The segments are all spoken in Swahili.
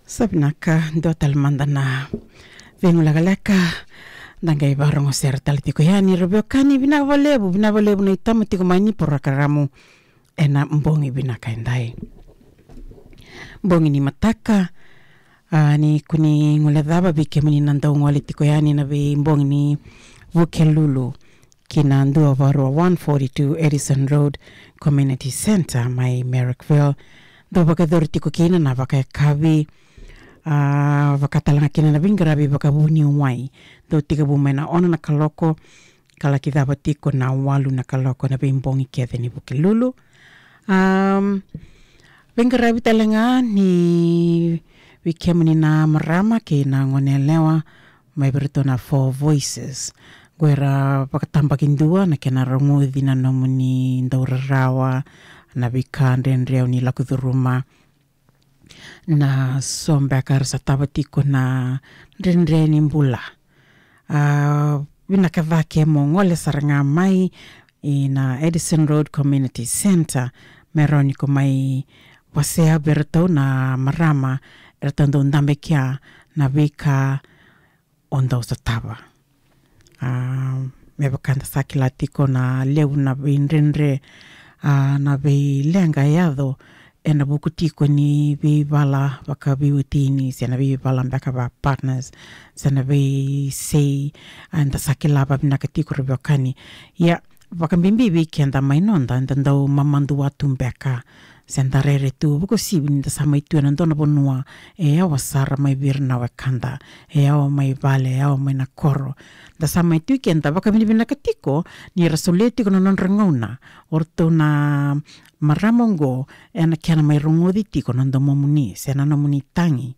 Sabinaka ndo talmandana venulagaleka dangai barongo ser talitiko yani robiokani binavolebu na itamutiko mani porakaramu ena mbongi binakaendai mbongi ni mataka ni kuni nguledhaba bike mini nandau ngwali tiko yani na bi mbongi ni Vukelulu kina ndua varua 142 Edison Road Community Center mai Merrickville do bakador tiko kina na bakakabi vakatalanga kina na bingarabi bakabuni wai do tika bumena ona na kaloko kala kidhaba tiko na walu na kaloko na bimbongi kethe ni Vukelulu bingarabi talanga ni wikemuni na marama kina ngonelewa mai beritona 4 voices gwera pakatamba kindua na kena ronguthi na nomuni ndaurarawa na bikande ndreo ni lakudhuruma na sombekar sa tabatiko na ndreni mbula bina kadhake mongole saranga mai ina Edison Road Community Center meroniko mai wasea berto na marama ertando ndambekia na bika onda usataba mebakanda sakila tiko na leu na bindrenre na be lenga yado ena buku tiko ni be bala bakabiutini sena be bala mbaka ba partners sena be say anda sakila ba binakatiko rebokani ya bakambimbi weekend mainonda ndando mamandu watu mbeka sendarere tu buko sibinda sama itu nandona bonua awasara mai birna wakanda awa mai vale awa mai nakoro da sama itu kenda bakabini binakatiko ni rasoleti kono non rangona orto na maramongo ena kiana mai rongodi tiko nando momuni sena nomuni tangi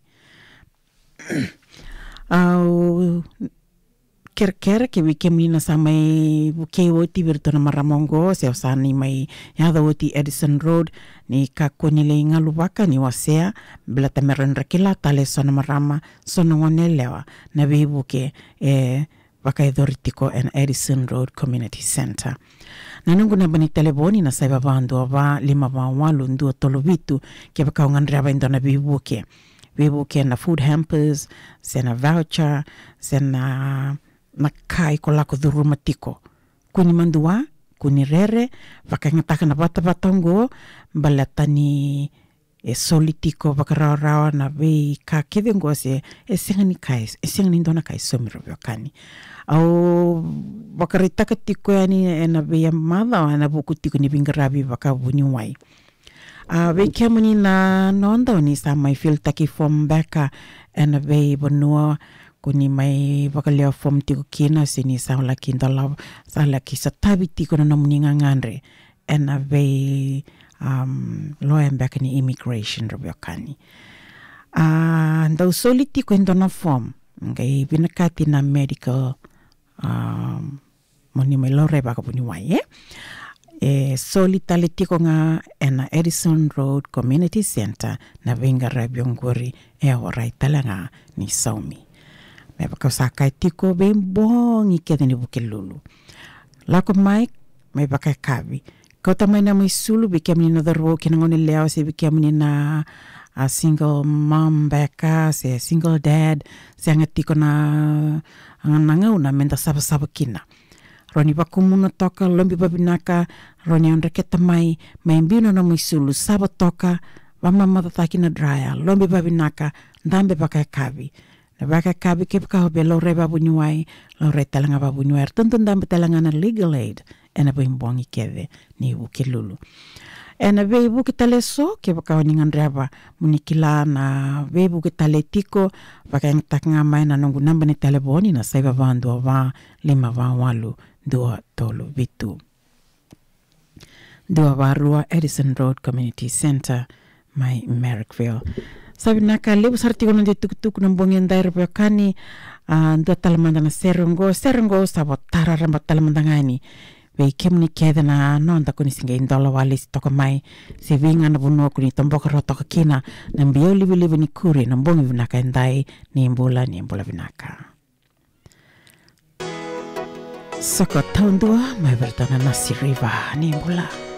au kerkera ke wikemi na samai bukewoti virtona maramongo se osani mai yada woti Edison Road ni kakonile ngalubaka ni wasea bila tameron rakila tale sona marama sona ngonelewa na bibuke baka idhoritiko en Edison Road Community Center nanungu na bani teleboni na saiba bandu ava lima walu ndu tolobitu ke baka ngandreba indona bibuke na food hampers sena voucher sena nakai ko lako dhuruma tiko kuni mandua kuni rere vakangataka na bata-batango balatani solitiko bakarawa na be ka kidengo se esengani ndona kai somiro bakani au bakaritaka tiko yani na be mother na buku tiko ni bingarabi bakabuni wai be kemuni na nondo ni sa mai feel taki from baka and be bonua kuni mai bakalea form tiko kina sini saula kindala sala kisa tabi tiko na muninga ngandre ena ve lawyer back ni immigration robiokani ndo soliti ko ndona form ngai binakati na medical moni mai lore baka buni wai solitali tiko nga ena Edison Road Community Center na venga rabiongori orai talanga ni Saumi mebaka sakai tiko bembongi kete ni Vukelulu lako mai mebaka kabi kota mai na mai sulu bikemni no daro kinangoni leo se bikemni na a single mom beka se single dad se angatiko na ngangau na menda saba kina roni bakumuna toka lombi babinaka roni onreketa mai mbino na mai sulu saba toka mama tataki na dryer lombi babinaka ndambe baka kabi na baka kabi kepka hobe lo reba bunyuai lo re talanga babunyuai tentu ndambe talanga na legal aid ena bimbongi keve ni Vukelulu ena bebu kitale so kepka ningan reba munikila na bebu kitale tiko baka ngtakanga mai na nongu namba ni teleboni na saiba vandu ava lima walu dua tolo bitu dua varua Edison Road Community Center mai Merrickville sabinaka lebu sartiko nande tuk na mbongi ndair bekani ndo talamanda na serongo sabotara ramba talamanda ngani be kemni keda na nonda kuni singa indola wali toko mai se vinga na buno kuni tomboka rotoka kina na mbio libi ni kuri na mbongi vinaka ndai ni mbula vinaka soko taundua mai bertana nasi riva ni mbula